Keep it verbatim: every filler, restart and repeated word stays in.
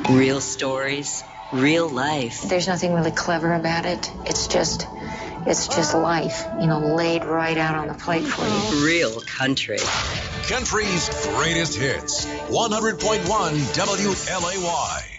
Real stories, real life. There's nothing really clever about it. It's just, it's just life, you know, laid right out on the plate for you. Real country. Country's greatest hits. one hundred point one W L A Y.